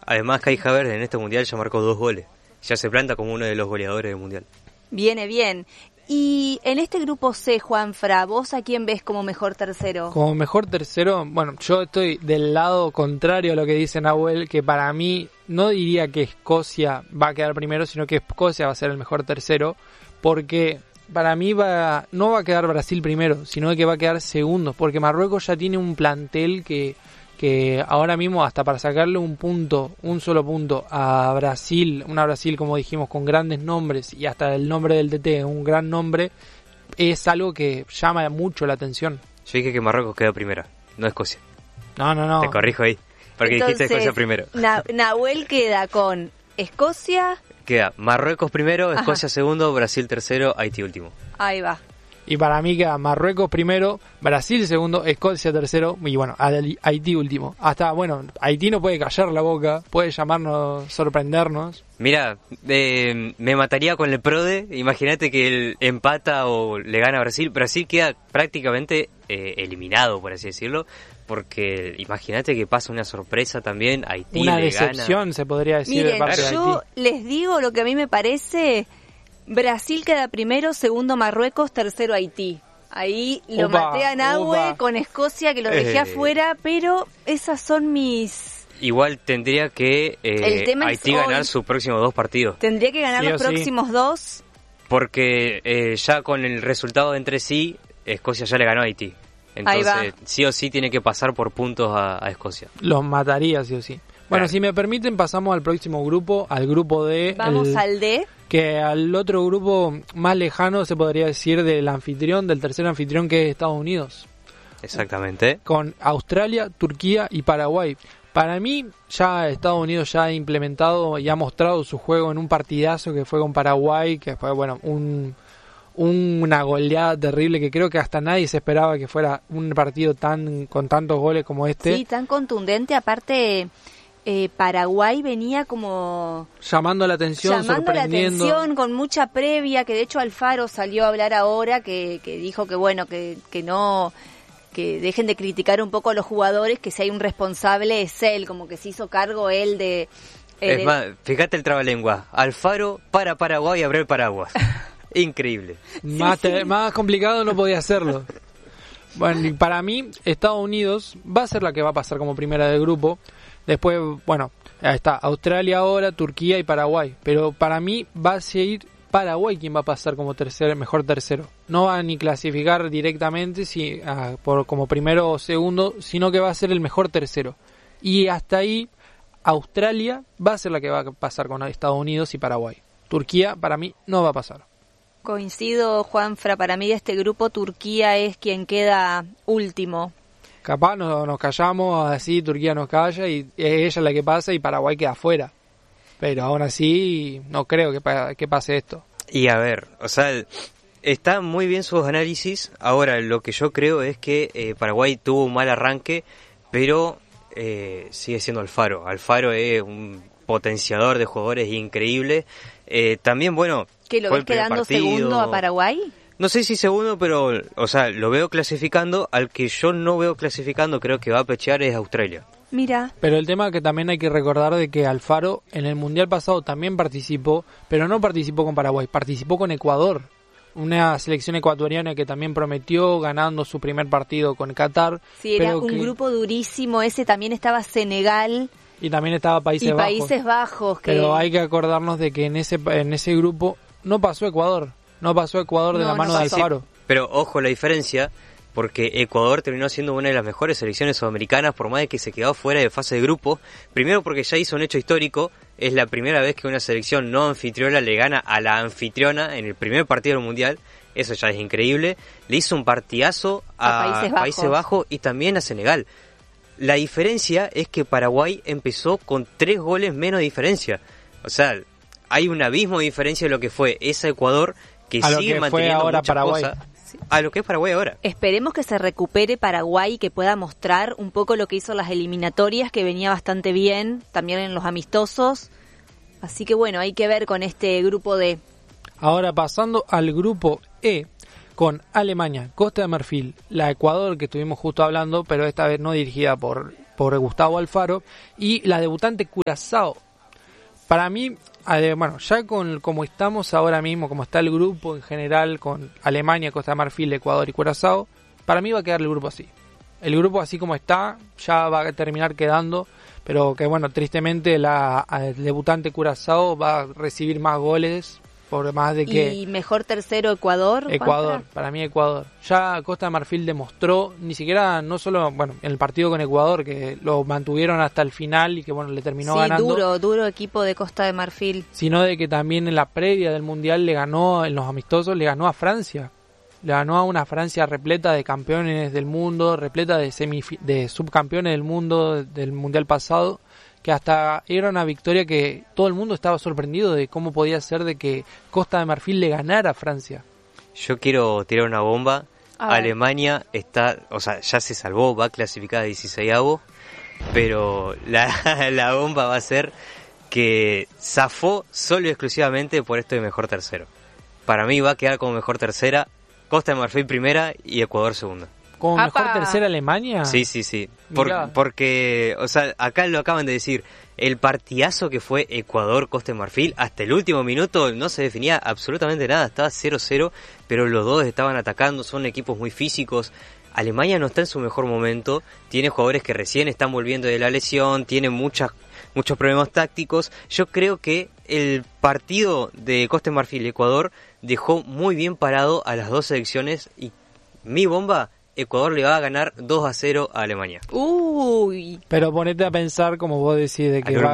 Además, Kai Havertz en este mundial ya marcó 2 goles. Ya se planta como uno de los goleadores del mundial. Viene bien. Y en este grupo C, Juanfra, ¿vos a quién ves como mejor tercero? Como mejor tercero, bueno, yo estoy del lado contrario a lo que dice Nahuel, que para mí no diría que Escocia va a quedar primero, sino que Escocia va a ser el mejor tercero, porque para mí no va a quedar Brasil primero, sino que va a quedar segundo, porque Marruecos ya tiene un plantel que ahora mismo hasta para sacarle un solo punto a Brasil, una Brasil como dijimos con grandes nombres y hasta el nombre del TT, un gran nombre, es algo que llama mucho la atención. Yo dije que Marruecos queda primera, no Escocia. No. Te corrijo ahí, porque entonces, dijiste Escocia primero. Nahuel queda con Escocia. Queda Marruecos primero, Escocia segundo, Brasil tercero, Haití último. Ahí va. Y para mí queda Marruecos primero, Brasil segundo, Escocia tercero y bueno, Haití último. Hasta, bueno, Haití no puede callar la boca, puede llamarnos, sorprendernos. Mira, me mataría con el PRODE. Imagínate que él empata o le gana a Brasil. Brasil queda prácticamente eliminado, por así decirlo. Porque imagínate que pasa una sorpresa también. Haití una le decepción, gana. Se podría decir. Miren, de parte de yo Haití. les digo lo que a mí me parece. Brasil queda primero, segundo Marruecos, tercero Haití. Ahí lo maté a Nahue con Escocia, que lo dejé afuera, pero esas son mis... Igual tendría que Haití ganar sus próximos 2 partidos. Tendría que ganar los próximos 2. Porque ya con el resultado entre sí, Escocia ya le ganó a Haití. Entonces, sí o sí tiene que pasar por puntos a Escocia. Los mataría, sí o sí. Bueno, si me permiten, pasamos al próximo grupo, al grupo D. Vamos al D. Que al otro grupo más lejano, se podría decir, del tercer anfitrión, que es Estados Unidos. Exactamente. Con Australia, Turquía y Paraguay. Para mí, ya Estados Unidos ya ha implementado y ha mostrado su juego en un partidazo que fue con Paraguay, que fue, bueno, una goleada terrible que creo que hasta nadie se esperaba que fuera un partido con tantos goles como este. Sí, tan contundente, aparte... Paraguay venía como llamando la atención, sorprendiendo, con mucha previa, que de hecho Alfaro salió a hablar ahora, que dijo que bueno, que no, que dejen de criticar un poco a los jugadores, que si hay un responsable es él, como que se hizo cargo él de... es más, fíjate el trabalengua, Alfaro para Paraguay abrió el paraguas. Increíble. Más complicado no podía hacerlo. Bueno, y para mí Estados Unidos va a ser la que va a pasar como primera del grupo. Después, bueno, está Australia ahora, Turquía y Paraguay. Pero para mí va a seguir Paraguay quien va a pasar como mejor tercero. No va a ni clasificar directamente como primero o segundo, sino que va a ser el mejor tercero. Y hasta ahí, Australia va a ser la que va a pasar con Estados Unidos y Paraguay. Turquía, para mí, no va a pasar. Coincido, Juanfra, para mí de este grupo Turquía es quien queda último. Capaz nos callamos, así Turquía nos calla y es ella la que pasa y Paraguay queda afuera. Pero aún así no creo que pase esto. Y a ver, o sea, está muy bien sus análisis. Ahora, lo que yo creo es que Paraguay tuvo un mal arranque, pero sigue siendo Alfaro. Alfaro es un potenciador de jugadores increíble. También, bueno... ¿Que lo ves quedando segundo a Paraguay? No sé si segundo, pero, o sea, lo veo clasificando. Al que yo no veo clasificando, creo que va a pechear, es Australia. Mira. Pero el tema que también hay que recordar de que Alfaro en el Mundial pasado también participó, pero no participó con Paraguay, participó con Ecuador. Una selección ecuatoriana que también prometió, ganando su primer partido con Qatar. Sí, era un grupo durísimo. Ese también estaba Senegal. Y también estaba Países Bajos. Pero hay que acordarnos de que en ese grupo no pasó Ecuador. No pasó Ecuador de la mano de Alfaro. Sí, pero ojo la diferencia, porque Ecuador terminó siendo una de las mejores selecciones sudamericanas, por más de que se quedó fuera de fase de grupo. Primero porque ya hizo un hecho histórico, es la primera vez que una selección no anfitriona le gana a la anfitriona en el primer partido del Mundial. Eso ya es increíble. Le hizo un partidazo a Países Bajos y también a Senegal. La diferencia es que Paraguay empezó con 3 goles menos de diferencia. O sea, hay un abismo de diferencia de lo que fue ese Ecuador, que sigue manteniendo ahora Paraguay. A lo que es Paraguay ahora. Esperemos que se recupere Paraguay y que pueda mostrar un poco lo que hizo en las eliminatorias, que venía bastante bien, también en los amistosos. Así que bueno, hay que ver con este grupo D. Ahora pasando al grupo E, con Alemania, Costa de Marfil, la Ecuador que estuvimos justo hablando, pero esta vez no dirigida por por Gustavo Alfaro, y la debutante Curazao. Para mí, bueno, ya con como estamos ahora mismo, como está el grupo en general, con Alemania, Costa de Marfil, Ecuador y Curazao, para mí va a quedar el grupo así. El grupo así como está, ya va a terminar quedando, pero que bueno, tristemente la debutante Curazao va a recibir más goles, por más de que... ¿Y mejor tercero Ecuador? Ecuador, para mí Ecuador. Ya Costa de Marfil demostró, ni siquiera, no solo, bueno, en el partido con Ecuador, que lo mantuvieron hasta el final y que bueno, le terminó ganando. Duro equipo de Costa de Marfil. Sino de que también en la previa del Mundial le ganó, en los amistosos, le ganó a Francia. Le ganó a una Francia repleta de campeones del mundo, repleta de subcampeones del mundo del Mundial pasado, que hasta era una victoria que todo el mundo estaba sorprendido de cómo podía ser de que Costa de Marfil le ganara a Francia. Yo quiero tirar una bomba. Alemania está, o sea, ya se salvó, va clasificada 16avo, pero la bomba va a ser que zafó solo y exclusivamente por esto de mejor tercero. Para mí va a quedar como mejor tercera Costa de Marfil primera y Ecuador segunda. ¿Como mejor tercera Alemania? Sí. Porque, o sea, acá lo acaban de decir, el partidazo que fue Ecuador-Costa de Marfil, hasta el último minuto no se definía absolutamente nada, estaba 0-0, pero los dos estaban atacando, son equipos muy físicos. Alemania no está en su mejor momento, tiene jugadores que recién están volviendo de la lesión, tiene muchos problemas tácticos. Yo creo que el partido de Costa de Marfil y Ecuador dejó muy bien parado a las dos selecciones y mi bomba, Ecuador le va a ganar 2-0 a Alemania. Uy. Pero ponete a pensar, como vos decís, de que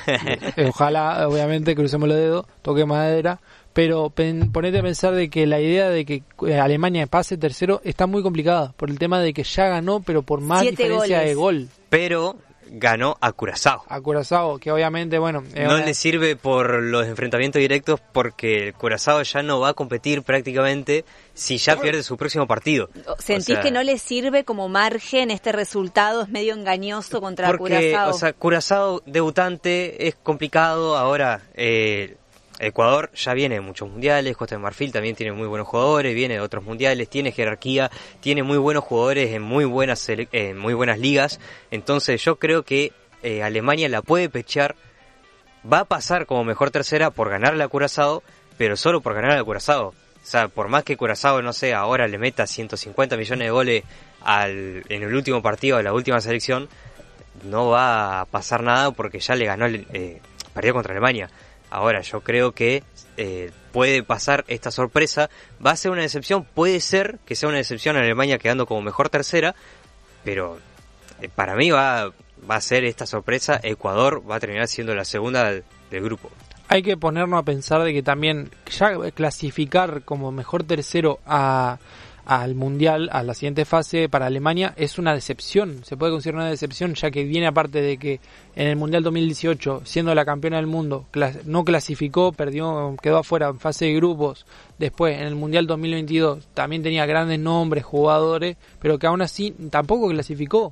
ojalá, obviamente, crucemos los dedos, toque madera, pero ponete a pensar de que la idea de que Alemania pase tercero está muy complicada, por el tema de que ya ganó, pero por más 7 diferencia goles. de gol. Pero ganó a Curazao. A Curazao, que obviamente, bueno... no le sirve por los enfrentamientos directos porque Curazao ya no va a competir prácticamente si ya pierde su próximo partido. ¿Sentís que no le sirve como margen este resultado? Es medio engañoso contra Curazao. O sea, Curazao debutante es complicado. Ahora, Ecuador ya viene de muchos mundiales, Costa de Marfil también tiene muy buenos jugadores, viene de otros mundiales, tiene jerarquía, tiene muy buenos jugadores en muy buenas ligas. Entonces yo creo que Alemania la puede pechar, va a pasar como mejor tercera por ganarle a Curazao, pero solo por ganarle a Curazao. O sea, por más que Curazao, no sé, ahora le meta 150 millones de goles en el último partido de la última selección, no va a pasar nada porque ya le ganó, perdió contra Alemania. Ahora, yo creo que puede pasar esta sorpresa. Va a ser una decepción, puede ser que sea una decepción Alemania quedando como mejor tercera, pero para mí va a ser esta sorpresa. Ecuador va a terminar siendo la segunda del grupo. Hay que ponernos a pensar de que también ya clasificar como mejor tercero al Mundial, a la siguiente fase para Alemania, es una decepción, se puede considerar una decepción, ya que viene aparte de que en el Mundial 2018, siendo la campeona del mundo, no clasificó, quedó afuera en fase de grupos. Después, en el Mundial 2022, también tenía grandes nombres, jugadores, pero que aún así tampoco clasificó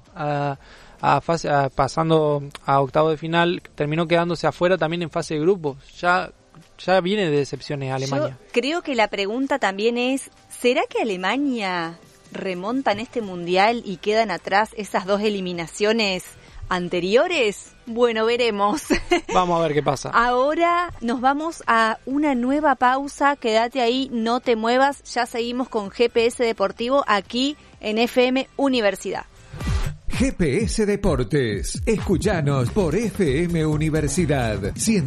pasando a octavo de final, terminó quedándose afuera también en fase de grupos. Ya viene de decepciones Alemania. Yo creo que la pregunta también es, ¿será que Alemania remonta en este mundial y quedan atrás esas dos eliminaciones anteriores? Bueno, veremos. Vamos a ver qué pasa. Ahora nos vamos a una nueva pausa. Quédate ahí, no te muevas. Ya seguimos con GPS Deportivo aquí en FM Universidad. GPS Deportes. Escuchanos por FM Universidad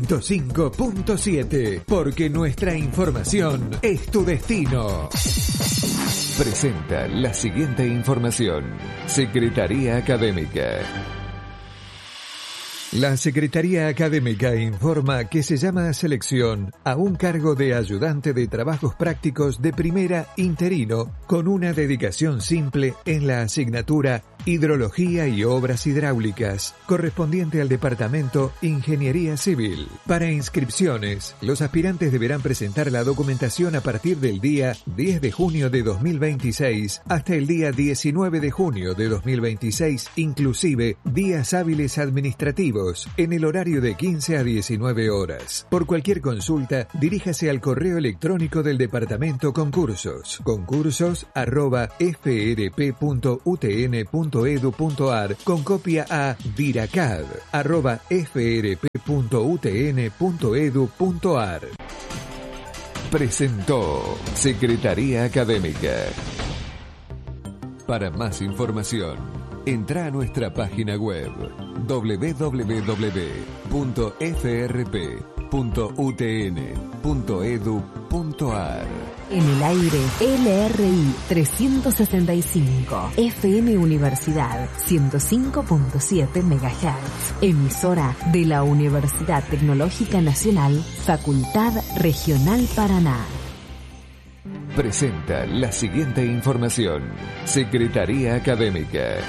105.7, porque nuestra información es tu destino. Presenta la siguiente información. Secretaría Académica. La Secretaría Académica informa que se llama a selección a un cargo de ayudante de trabajos prácticos de primera interino con una dedicación simple en la asignatura Hidrología y Obras Hidráulicas, correspondiente al Departamento Ingeniería Civil. Para inscripciones, los aspirantes deberán presentar la documentación a partir del día 10 de junio de 2026 hasta el día 19 de junio de 2026, inclusive días hábiles administrativos, administrativos en el horario de 15 a 19 horas. Por cualquier consulta, diríjase al correo electrónico del Departamento Concursos, concursos@frp.utn.edu.ar, con copia a diracad@frp.utn.edu.ar. Presentó Secretaría Académica. Para más información, entra a nuestra página web www.frp.utn.edu.ar. En el aire, LRI 365, FM Universidad 105.7 MHz, emisora de la Universidad Tecnológica Nacional, Facultad Regional Paraná. Presenta la siguiente información. Secretaría Académica.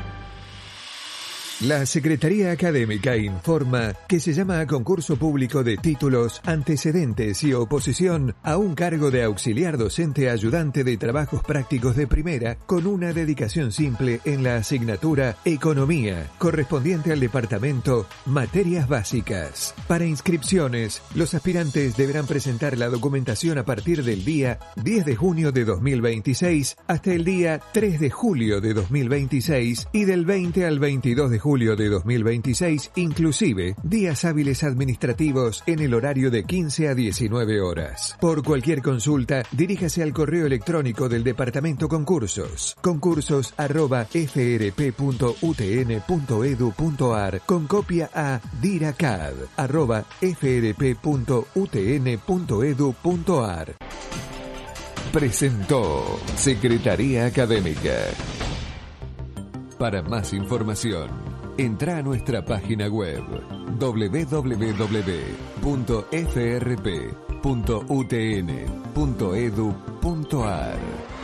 La Secretaría Académica informa que se llama a concurso público de títulos, antecedentes y oposición a un cargo de auxiliar docente ayudante de trabajos prácticos de primera con una dedicación simple en la asignatura Economía, correspondiente al departamento Materias Básicas. Para inscripciones, los aspirantes deberán presentar la documentación a partir del día 10 de junio de 2026 hasta el día 3 de julio de 2026 y del 20 al 22 de julio de 2026, inclusive días hábiles administrativos en el horario de 15 a 19 horas. Por cualquier consulta, diríjase al correo electrónico del Departamento Concursos, concursos@frp.utn.edu.ar, con copia a diracad@frp.utn.edu.ar. Presentó Secretaría Académica. Para más información, entra a nuestra página web www.frp.utn.edu.ar.